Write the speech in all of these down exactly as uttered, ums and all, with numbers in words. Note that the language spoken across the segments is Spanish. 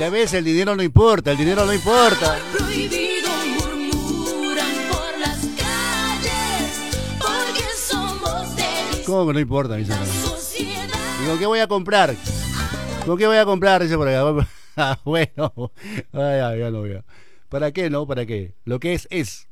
Ya ves, el dinero no importa, el dinero no importa. Prohibido murmuran por las calles, porque somos de ¿Cómo que no importa, mi señora? sociedad. Digo, ¿qué voy a comprar? ¿Con qué voy a comprar? Dice por acá. Ah, bueno. Ay, ay, ya no voy a. ¿Para qué, no? ¿Para qué? Lo que es, es.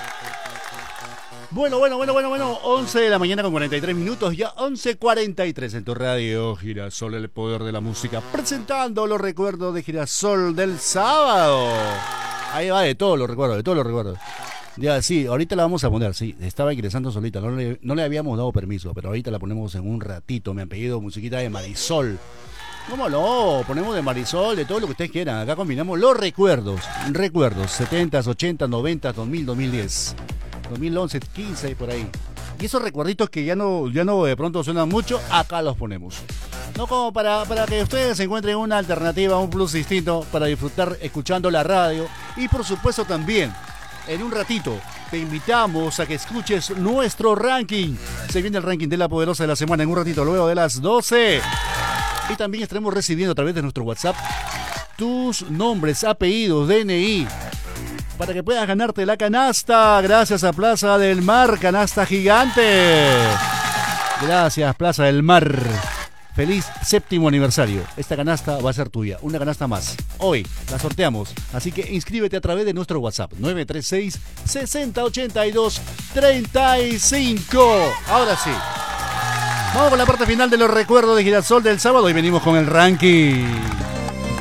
Bueno, bueno, bueno, bueno, bueno. once de la mañana con cuarenta y tres minutos. Ya once cuarenta y tres en tu radio. Girasol, el poder de la música. Presentando los recuerdos de Girasol del sábado. Ahí va de todos los recuerdos, de todos los recuerdos. Ya, sí, ahorita la vamos a poner, sí. Estaba ingresando solita, no le, no le habíamos dado permiso, pero ahorita la ponemos en un ratito. Me han pedido musiquita de Marisol. ¿Cómo no? Ponemos de Marisol, de todo lo que ustedes quieran. Acá combinamos los recuerdos. Recuerdos, setentas, ochentas, noventas, dos mil, dos mil diez, dos mil once, quince, por ahí. Y esos recuerditos que ya no, ya no de pronto suenan mucho, acá los ponemos. No como para, para que ustedes encuentren una alternativa, un plus distinto para disfrutar escuchando la radio. Y por supuesto también, en un ratito, te invitamos a que escuches nuestro ranking. Se viene el ranking de la poderosa de la semana en un ratito, luego de las doce. Y también estaremos recibiendo a través de nuestro WhatsApp tus nombres, apellidos, D N I, para que puedas ganarte la canasta. Gracias a Plaza del Mar, canasta gigante. Gracias, Plaza del Mar. Feliz séptimo aniversario. Esta canasta va a ser tuya, una canasta más. Hoy la sorteamos, así que inscríbete a través de nuestro WhatsApp nueve tres seis, sesenta, ochenta y dos, treinta y cinco. Ahora sí. Vamos con la parte final de los recuerdos de Girasol del sábado y venimos con el ranking.